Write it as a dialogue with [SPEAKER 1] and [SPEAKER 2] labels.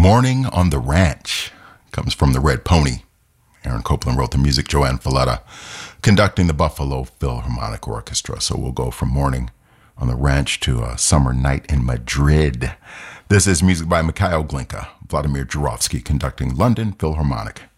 [SPEAKER 1] Morning on the Ranch comes from the Red Pony. Aaron Copland wrote the music, Joanne Falletta conducting the Buffalo Philharmonic Orchestra. So we'll go from Morning on the Ranch to a Summer Night in Madrid. This is music by Mikhail Glinka, Vladimir Jurovsky conducting London Philharmonic.